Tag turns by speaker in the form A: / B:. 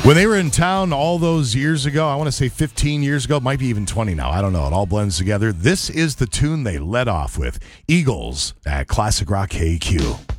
A: When they were in town all those years ago, I want to say 15 years ago, might be even 20 now. I don't know. It all blends together. This is the tune they led off with. Eagles at Classic Rock KQ.